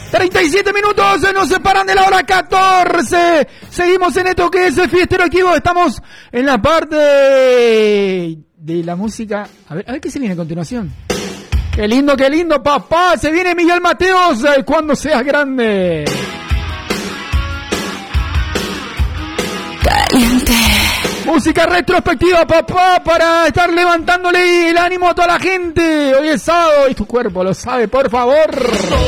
37 minutos nos separan de la hora 14. Seguimos en esto que es el Fiestero Activo. Estamos en la parte de la música. A ver qué se viene a continuación. Qué lindo, papá. Se viene Miguel Mateos, cuando seas grande. Caliente. Música retrospectiva, papá, para estar levantándole el ánimo a toda la gente. Hoy es sábado y tu cuerpo lo sabe, por favor.